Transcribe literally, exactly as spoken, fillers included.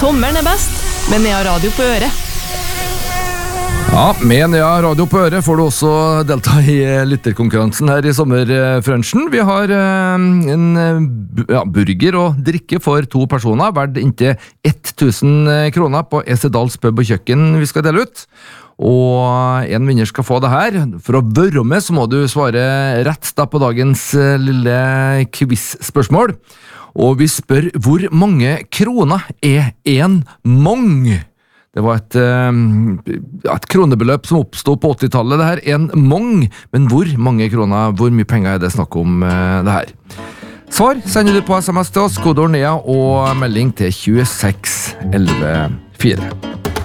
Sommeren er best, med Nea Radio på øret. Ja, med Nea Radio på øret får du også delta i lytterkonkurransen her i sommerfrunchen. Vi har en ja, burger og drikke for to personer, verdt inntil tusen kroner på Esedals pub og kjøkken vi skal dele ut. Og en vinner skal få det her. For å være med så må du svare rett da på dagens lille quiz-spørsmål. Og vi spør hvor mange kroner er en mong? Det var et, et kronebeløp som oppstod på åttitallet, det her, en mong. Men hvor mange kroner, hvor mye penger er det snakk om det her? Svar sender du på sms til oss, kodeord Nea og melding til to seks ett ett fire.